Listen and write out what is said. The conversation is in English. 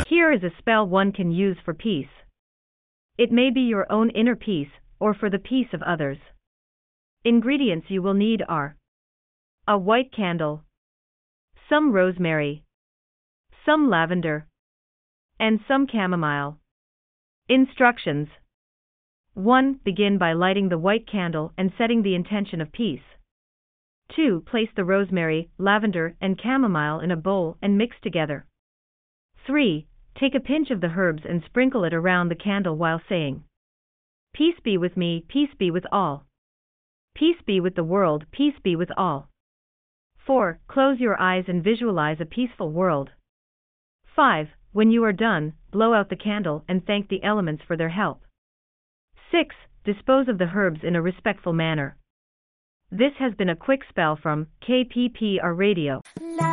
Here is a spell one can use for peace. It may be your own inner peace, or for the peace of others. Ingredients you will need are a white candle, some rosemary, some lavender, and some chamomile. Instructions. 1. Begin by lighting the white candle and setting the intention of peace. 2. Place the rosemary, lavender, and chamomile in a bowl and mix together. 3. Take a pinch of the herbs and sprinkle it around the candle while saying, "Peace be with me, peace be with all. Peace be with the world, peace be with all." 4. Close your eyes and visualize a peaceful world. 5. When you are done, blow out the candle and thank the elements for their help. 6. Dispose of the herbs in a respectful manner. This has been a quick spell from KPPR Radio.